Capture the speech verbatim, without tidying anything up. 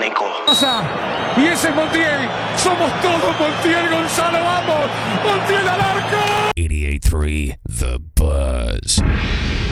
Nico. Y ese es Montiel. Somos todos Montiel, Gonzalo, vamos. Montiel al arco. eighty-eight point three